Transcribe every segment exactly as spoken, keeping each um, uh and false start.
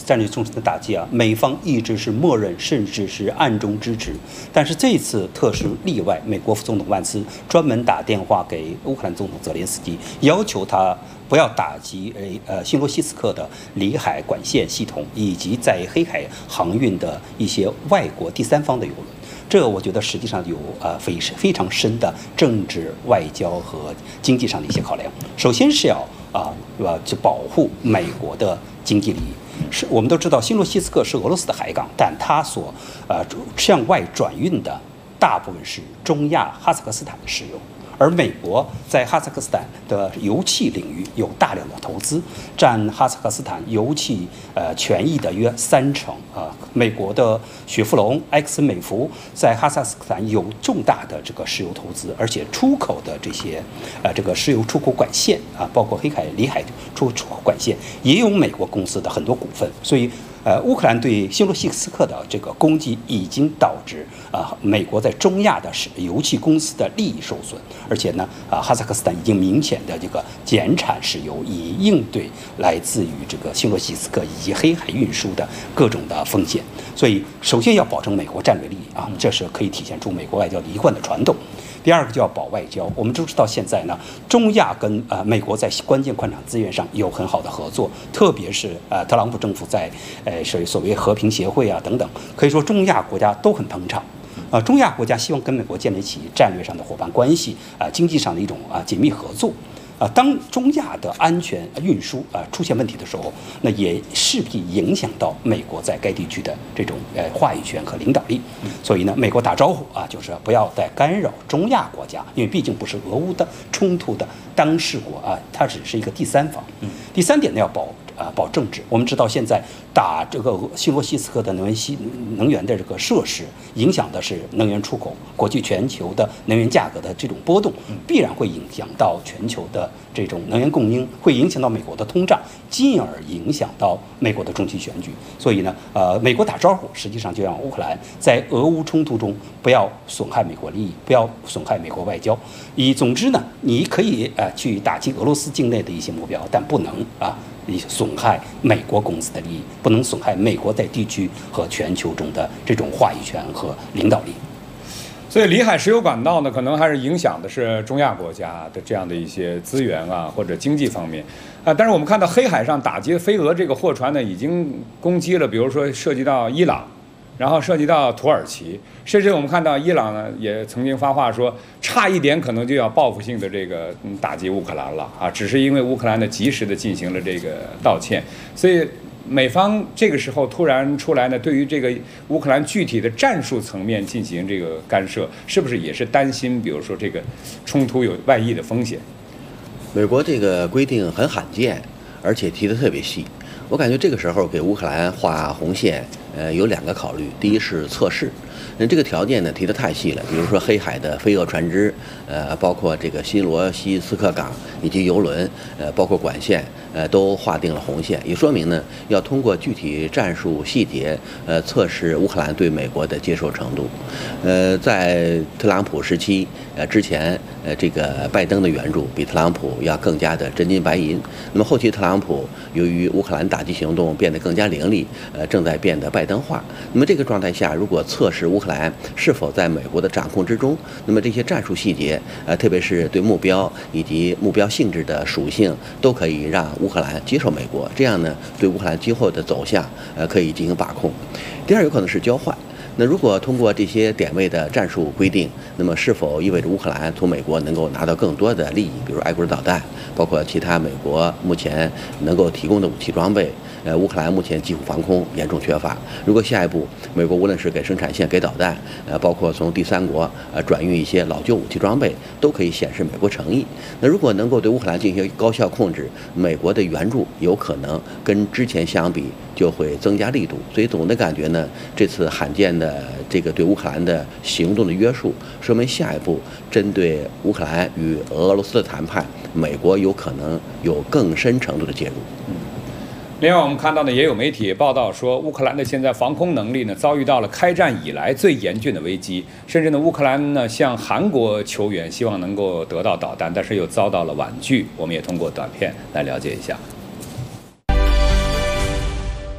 战略重心的打击啊，美方一直是默认甚至是暗中支持。但是这次特殊例外，美国副总统万斯专门打电话给乌克兰总统泽连斯基，要求他不要打击呃新罗西斯克的里海管线系统以及在黑海航运的一些外国第三方的邮轮。这个我觉得实际上有呃非非常深的政治、外交和经济上的一些考量。首先是要啊，对吧？去保护美国的经济利益。是我们都知道，新罗西斯克是俄罗斯的海港，但它所呃向外转运的大部分是中亚哈萨克斯坦的石油。而美国在哈萨克斯坦的油气领域有大量的投资，占哈萨克斯坦油气呃权益的约三成啊。美国的雪佛龙、埃克森美孚在哈萨克斯坦有重大的这个石油投资，而且出口的这些呃这个石油出口管线啊，包括黑海、里海出出口管线也有美国公司的很多股份，所以。呃，乌克兰对新罗西斯克的这个攻击已经导致啊、呃，美国在中亚的油气公司的利益受损，而且呢，啊、呃，哈萨克斯坦已经明显的这个减产石油，以应对来自于这个新罗西斯克以及黑海运输的各种的风险。所以，首先要保证美国战略利益啊，这是可以体现出美国外交的一贯的传统。第二个就要保外交。我们都知道，现在呢，中亚跟呃美国在关键矿产资源上有很好的合作，特别是呃特朗普政府在呃所所谓和平协会啊等等，可以说中亚国家都很捧场。呃，中亚国家希望跟美国建立起战略上的伙伴关系，啊、呃，经济上的一种啊、呃、紧密合作。啊，当中亚的安全运输啊、呃、出现问题的时候，那也势必影响到美国在该地区的这种呃话语权和领导力。所以呢，美国打招呼啊，就是不要再干扰中亚国家，因为毕竟不是俄乌的冲突的当事国啊，它只是一个第三方。第三点呢，要保。啊，保政治。我们知道，现在打这个新罗西斯克的能源系能源的这个设施，影响的是能源出口，国际全球的能源价格的这种波动，必然会影响到全球的这种能源供应，会影响到美国的通胀，进而影响到美国的中期选举。所以呢，呃，美国打招呼，实际上就让乌克兰在俄乌冲突中不要损害美国利益，不要损害美国外交。以总之呢，你可以呃去打击俄罗斯境内的一些目标，但不能啊。你损害美国公司的利益，不能损害美国在地区和全球中的这种话语权和领导力。 所以里海石油管道呢，可能还是影响的是中亚国家的这样的一些资源啊，或者经济方面啊。但是我们看到黑海上打击飞蛾这个货船呢，已经攻击了，比如说涉及到伊朗。然后涉及到土耳其，甚至我们看到伊朗呢也曾经发话说，差一点可能就要报复性的这个打击乌克兰了啊，只是因为乌克兰呢及时的进行了这个道歉，所以美方这个时候突然出来呢，对于这个乌克兰具体的战术层面进行这个干涉，是不是也是担心，比如说这个冲突有外溢的风险？ 美国这个规定很罕见，而且提得特别细。我感觉这个时候给乌克兰画红线，呃，有两个考虑。第一是测试，那这个条件呢提得太细了，比如说黑海的飞蛾船只，呃，包括这个新罗西斯克港以及油轮，呃，包括管线，呃，都划定了红线，也说明呢要通过具体战术细节，呃，测试乌克兰对美国的接受程度。呃，在特朗普时期，呃，之前，呃，这个拜登的援助比特朗普要更加的真金白银。那么后期特朗普由于乌克兰打击行动变得更加凌厉，呃，正在变得拜登化。那么这个状态下，如果测试乌克兰是否在美国的掌控之中，那么这些战术细节，呃，特别是对目标以及目标性质的属性，都可以让乌克兰接受美国。这样呢，对乌克兰今后的走向，呃，可以进行把控。第二，有可能是交换。那如果通过这些点位的战术规定，那么是否意味着乌克兰从美国能够拿到更多的利益，比如爱国者导弹，包括其他美国目前能够提供的武器装备？呃，乌克兰目前基础防空严重缺乏。如果下一步美国无论是给生产线、给导弹，呃，包括从第三国呃转运一些老旧武器装备，都可以显示美国诚意。那如果能够对乌克兰进行高效控制，美国的援助有可能跟之前相比就会增加力度。所以总的感觉呢，这次罕见的这个对乌克兰的行动的约束，说明下一步针对乌克兰与俄罗斯的谈判，美国有可能有更深程度的介入。 嗯。另外，我们看到呢，也有媒体报道说，乌克兰的现在防空能力呢，遭遇到了开战以来最严峻的危机。甚至呢，乌克兰呢向韩国求援，希望能够得到导弹，但是又遭到了婉拒。我们也通过短片来了解一下。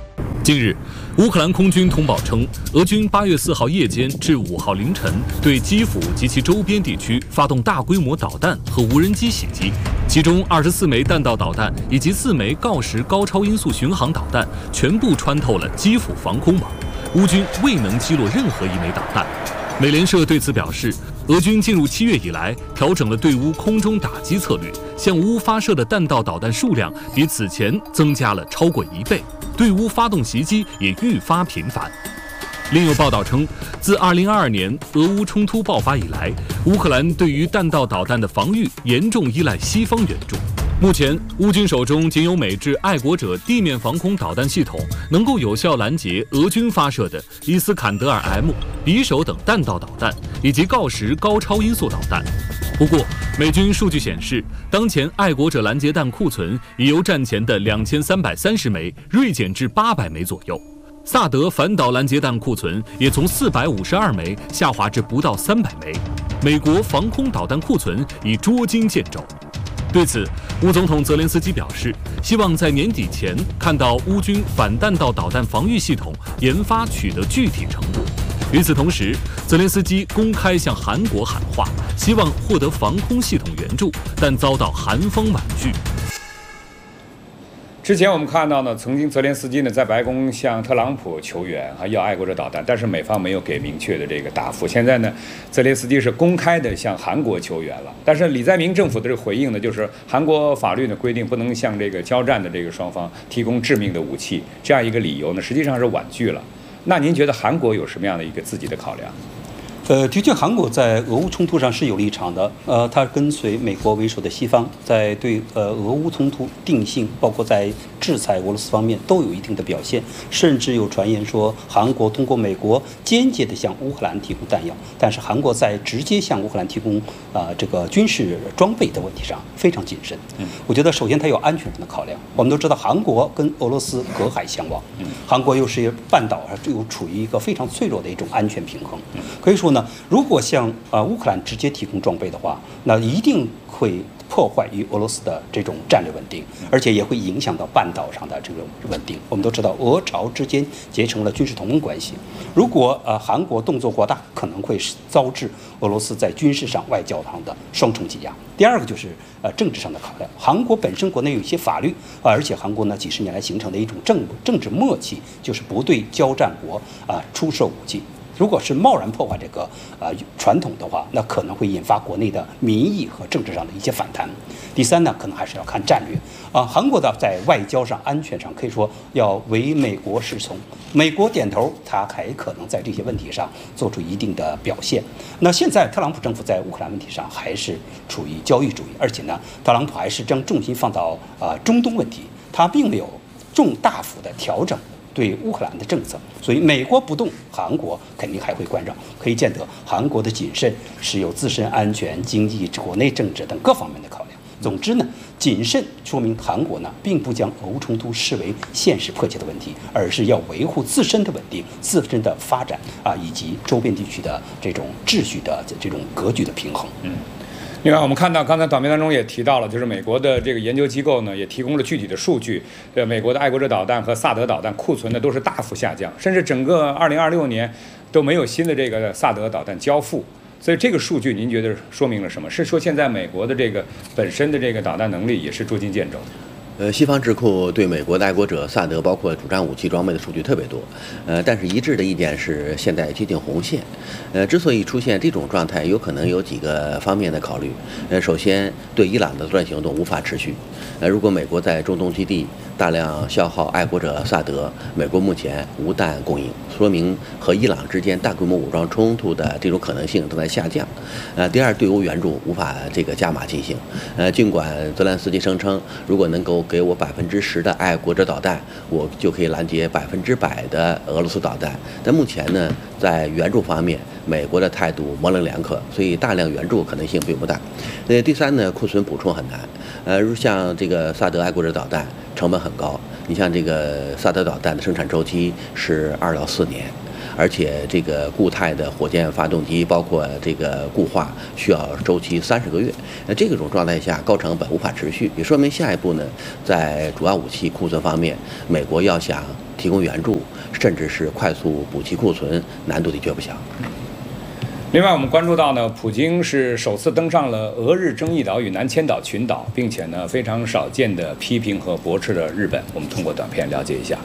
近日，乌克兰空军通报称，俄军八月四号夜间至五号凌晨对基辅及其周边地区发动大规模导弹和无人机袭击，其中二十四枚弹道导弹以及四枚锆石高超音速巡航导弹全部穿透了基辅防空网，乌军未能击落任何一枚导弹。美联社对此表示，俄军进入七月以来，调整了对乌空中打击策略，向乌发射的弹道导弹数量比此前增加了超过一倍，对乌发动袭击也愈发频繁。另有报道称，自二零二二年俄乌冲突爆发以来，乌克兰对于弹道导弹的防御严重依赖西方援助。目前，乌军手中仅有美制爱国者地面防空导弹系统能够有效拦截俄军发射的伊斯坎德尔 M、匕首等弹道导弹，以及锆石高超音速导弹。不过，美军数据显示，当前爱国者拦截弹库存已由战前的两千三百三十枚锐减至八百枚左右。萨德反导拦截弹库存也从四百五十二枚下滑至不到三百枚。美国防空导弹库存已捉襟见肘。对此，乌总统泽连斯基表示，希望在年底前看到乌军反弹道导弹防御系统研发取得具体成果。与此同时，泽连斯基公开向韩国喊话，希望获得防空系统援助，但遭到韩方婉拒。 之前我们看到呢，曾经泽连斯基呢在白宫向特朗普求援，还要爱国者导弹，但是美方没有给明确的这个答复。现在呢，泽连斯基是公开的向韩国求援了，但是李在明政府的这个回应呢，就是韩国法律呢规定不能向这个交战的这个双方提供致命的武器，这样一个理由呢，实际上是婉拒了。那您觉得韩国有什么样的一个自己的考量？ 呃，的确，韩国在俄乌冲突上是有立场的。呃，它跟随美国为首的西方，在对呃俄乌冲突定性，包括在制裁俄罗斯方面都有一定的表现。甚至有传言说，韩国通过美国间接的向乌克兰提供弹药，但是韩国在直接向乌克兰提供啊、呃、这个军事装备的问题上非常谨慎。嗯，我觉得首先它有安全上的考量。我们都知道，韩国跟俄罗斯隔海相望，嗯，韩国又是半岛上又处于一个非常脆弱的一种安全平衡。可以说呢，如果向啊、呃、乌克兰直接提供装备的话，那一定会破坏与俄罗斯的这种战略稳定，而且也会影响到半岛上的这种稳定。我们都知道，俄朝之间结成了军事同盟关系，如果呃韩国动作过大，可能会遭致俄罗斯在军事上、外交上的双重挤压。第二个就是呃政治上的考量，韩国本身国内有一些法律，呃、而且韩国呢几十年来形成的一种政政治默契，就是不对交战国啊、呃、出售武器。如果是贸然破坏这个呃传统的话，那可能会引发国内的民意和政治上的一些反弹。第三呢，可能还是要看战略啊、呃。韩国的在外交上、安全上可以说要唯美国是从，美国点头，他还可能在这些问题上做出一定的表现。那现在特朗普政府在乌克兰问题上还是处于交易主义，而且呢，特朗普还是将重心放到啊、呃、中东问题，他并没有重大幅的调整对乌克兰的政策，所以美国不动，韩国肯定还会关照。可以见得，韩国的谨慎是有自身安全、经济、国内政治等各方面的考量。总之呢，谨慎说明韩国呢并不将俄乌冲突视为现实迫切的问题，而是要维护自身的稳定、自身的发展啊，以及周边地区的这种秩序的这种格局的平衡。 嗯。另外，我们看到刚才短片当中也提到了，就是美国的这个研究机构呢，也提供了具体的数据。呃，美国的爱国者导弹和萨德导弹库存呢都是大幅下降，甚至整个二零二六年都没有新的这个萨德导弹交付。所以这个数据您觉得说明了什么？是说现在美国的这个本身的这个导弹能力也是捉襟见肘？ 呃，西方智库对美国的爱国者、萨德包括主战武器装备的数据特别多，呃，但是一致的意见是现在接近红线。呃，之所以出现这种状态，有可能有几个方面的考虑。呃，首先，对伊朗的作战行动无法持续。呃，如果美国在中东基地大量消耗爱国者、萨德，美国目前无弹供应，说明和伊朗之间大规模武装冲突的这种可能性正在下降。呃，第二，对欧援助无法这个加码进行。呃，尽管泽连斯基声称，如果能够给我百分之十的爱国者导弹，我就可以拦截百分之百的俄罗斯导弹。但目前呢，在援助方面，美国的态度模棱两可，所以大量援助可能性并不大。那第三呢，库存补充很难。呃，如像这个萨德爱国者导弹，成本很高。你像这个萨德导弹的生产周期是二到四年， 而且这个固态的火箭发动机，包括这个固化，需要周期三十个月。那这种状态下，高成本无法持续，也说明下一步呢，在主要武器库存方面，美国要想提供援助，甚至是快速补齐库存，难度的确不小。 另外，我们关注到呢，普京是首次登上了俄日争议岛屿南千岛群岛，并且呢，非常少见的批评和驳斥了日本。我们通过短片了解一下。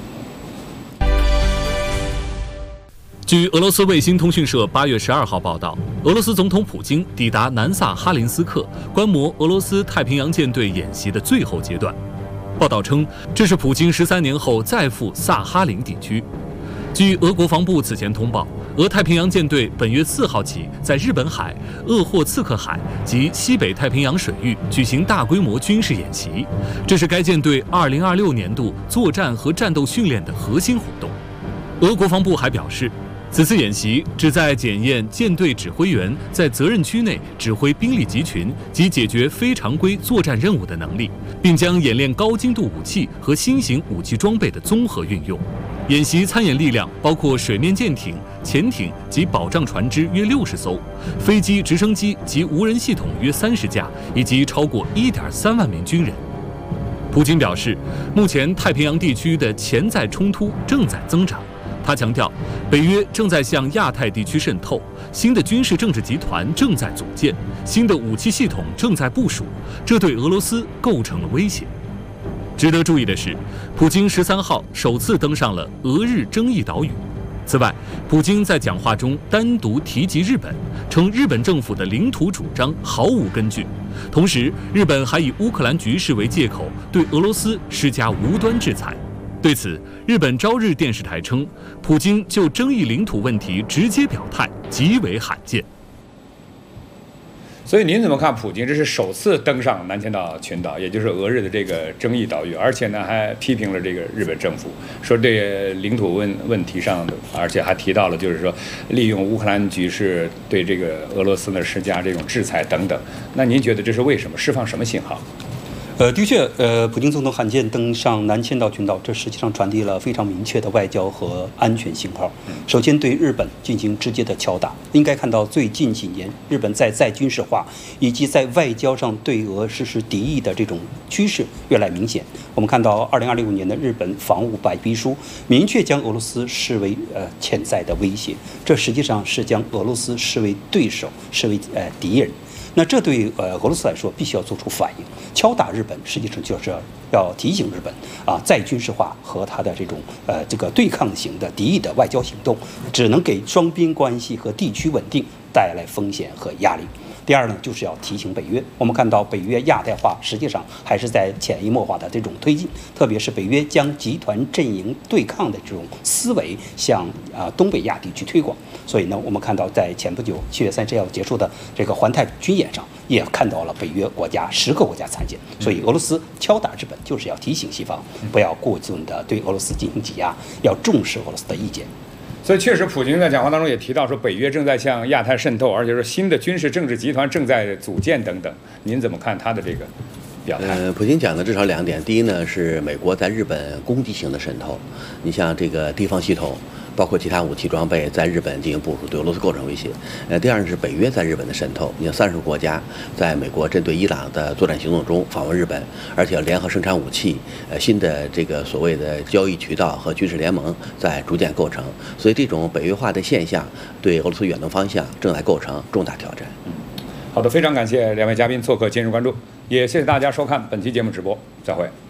据俄罗斯卫星通讯社八月十二号报道，俄罗斯总统普京抵达南萨哈林斯克，观摩俄罗斯太平洋舰队演习的最后阶段。报道称，这是普京十三年后再赴萨哈林地区。据俄国防部此前通报，俄太平洋舰队本月四号起在日本海、鄂霍次克海及西北太平洋水域举行大规模军事演习，这是该舰队二零二六年度作战和战斗训练的核心活动。俄国防部还表示，此次演习旨在检验舰队指挥员在责任区内指挥兵力集群及解决非常规作战任务的能力，并将演练高精度武器和新型武器装备的综合运用。演习参演力量包括水面舰艇、潜艇及保障船只约六十艘，飞机、直升机及无人系统约三十架，以及超过一点三万名军人。普京表示，目前太平洋地区的潜在冲突正在增长。他强调，北约正在向亚太地区渗透，新的军事政治集团正在组建，新的武器系统正在部署，这对俄罗斯构成了威胁。值得注意的是，普京十三号首次登上了俄日争议岛屿。此外，普京在讲话中单独提及日本，称日本政府的领土主张毫无根据。同时，日本还以乌克兰局势为借口，对俄罗斯施加无端制裁。对此，日本朝日电视台称，普京就争议领土问题直接表态，极为罕见。 所以您怎么看普京？这是首次登上南千岛群岛，也就是俄日的这个争议岛屿，而且呢还批评了这个日本政府，说这个领土问问题上的，而且还提到了就是说利用乌克兰局势对这个俄罗斯呢施加这种制裁等等。那您觉得这是为什么？释放什么信号？ 呃，的确，呃，普京总统罕见登上南千岛群岛，这实际上传递了非常明确的外交和安全信号。首先，对日本进行直接的敲打。应该看到，最近几年日本在再军事化以及在外交上对俄实施敌意的这种趋势越来明显。我们看到，二零二六年的日本防务白皮书明确将俄罗斯视为呃潜在的威胁，这实际上是将俄罗斯视为对手，视为呃敌人。那这对呃俄罗斯来说必须要做出反应，敲打日本实际上就是要提醒日本啊，再军事化和它的这种呃这个对抗型的敌意的外交行动，只能给双边关系和地区稳定带来风险和压力。第二呢，就是要提醒北约。我们看到北约亚太化实际上还是在潜移默化的这种推进，特别是北约将集团阵营对抗的这种思维向啊、呃、东北亚地区推广。所以呢，我们看到在前不久七月三十号结束的这个环太军演上，也看到了北约国家十个国家参见。所以俄罗斯敲打日本，就是要提醒西方不要过分的对俄罗斯进行挤压，要重视俄罗斯的意见。 所以确实，普京在讲话当中也提到说，北约正在向亚太渗透，而且说新的军事政治集团正在组建等等。您怎么看他的这个表态？ 呃，普京讲的至少两点，第一呢是美国在日本攻击型的渗透，你像这个地方系统，包括其他武器装备在日本进行部署，对俄罗斯构成威胁。呃，第二呢是北约在日本的渗透，你像三十个国家在美国针对伊朗的作战行动中访问日本，而且要联合生产武器，呃，新的这个所谓的交易渠道和军事联盟在逐渐构成，所以这种北约化的现象对俄罗斯远东方向正在构成重大挑战。 嗯，好的，非常感谢两位嘉宾做客今日关注，也谢谢大家收看本期节目直播，再会。